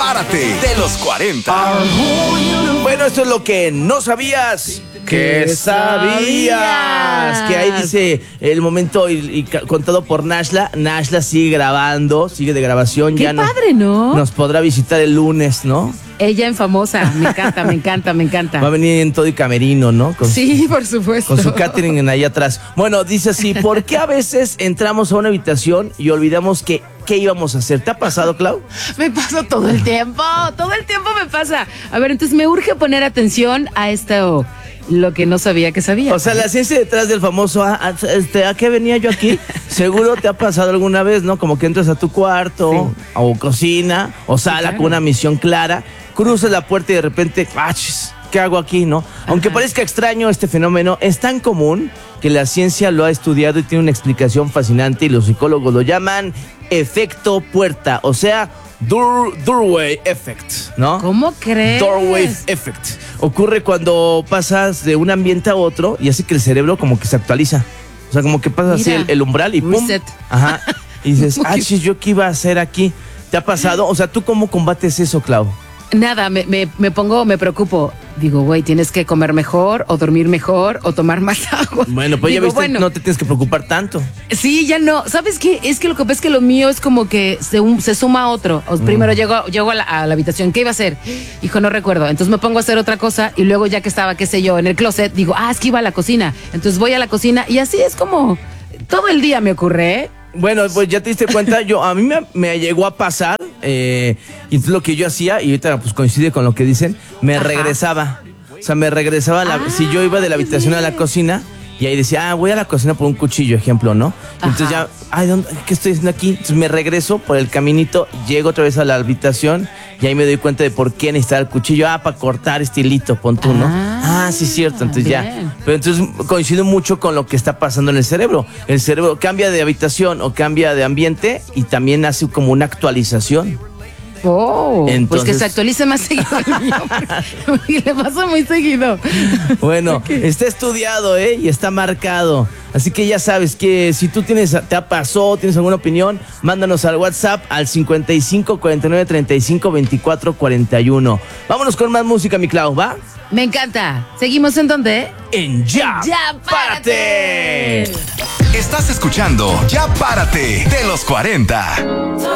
Párate de los 40. Bueno, esto es lo que no sabías. ¿Qué sabías? Que ahí dice el momento y contado por Nashla. Nashla sigue grabando, sigue de grabación. Qué ya padre, ¿no? Nos podrá visitar el lunes, ¿no? Ella en Famosa. Me encanta, me encanta, me encanta. Va a venir en todo y camerino, ¿no? Sí, por supuesto. Con su catering en ahí atrás. Bueno, dice así, ¿por qué a veces entramos a una habitación y olvidamos qué íbamos a hacer? ¿Te ha pasado, Clau? Me pasa todo el tiempo me pasa. A ver, entonces me urge poner atención a esto, lo que no sabía que sabía. O sea, la ciencia detrás del famoso, ¿a qué venía yo aquí? Seguro te ha pasado alguna vez, ¿no? Como que entras a tu cuarto, sí, o cocina, o sala, sí, claro, con una misión clara, cruzas la puerta y de repente, ¿qué hago aquí, no? Aunque parezca extraño, este fenómeno es tan común que la ciencia lo ha estudiado y tiene una explicación fascinante y los psicólogos lo llaman efecto puerta, o sea, doorway effect, ¿no? ¿Cómo crees? Doorway effect. Ocurre cuando pasas de un ambiente a otro y hace que el cerebro como que se actualiza. O sea, como que pasa así el umbral y ¡pum! Reset. Ajá. Y dices, ¿yo qué iba a hacer aquí? ¿Te ha pasado? O sea, ¿tú cómo combates eso, Clau? Nada, me preocupo. Digo, güey, tienes que comer mejor, o dormir mejor, o tomar más agua. Bueno, pues digo, ya viste, no te tienes que preocupar tanto. Sí, ya no. ¿Sabes qué? Es que lo que pasa es que lo mío es como que se suma a otro. Primero llego a la habitación. ¿Qué iba a hacer? Hijo, no recuerdo. Entonces me pongo a hacer otra cosa y luego ya que estaba, qué sé yo, en el closet, digo, es que iba a la cocina. Entonces voy a la cocina y así es como todo el día me ocurre, ¿eh? Bueno, pues ya te diste cuenta, a mí me llegó a pasar, y entonces lo que yo hacía, y ahorita pues coincide con lo que dicen, me regresaba. O sea, me regresaba, si yo iba de la habitación a la cocina, y ahí decía, voy a la cocina por un cuchillo, ejemplo, ¿no? Entonces ya, ¿qué estoy haciendo aquí? Entonces me regreso por el caminito, llego otra vez a la habitación, y ahí me doy cuenta de por qué necesitaba el cuchillo. Para cortar este hilito, pon tú, ¿no? Sí, es cierto, entonces bien. Ya. Pero entonces coincido mucho con lo que está pasando en el cerebro. El cerebro cambia de habitación o cambia de ambiente y también hace como una actualización. Entonces, pues que se actualice más seguido el mío, porque le pasa muy seguido. Bueno, está estudiado, y está marcado. Así que ya sabes que si tú tienes alguna opinión, mándanos al WhatsApp al 55 49 35 24 41. Vámonos con más música, mi Clau, ¿va? Me encanta. ¿Seguimos en dónde? En Ya Párate. Estás escuchando Ya Párate de los 40.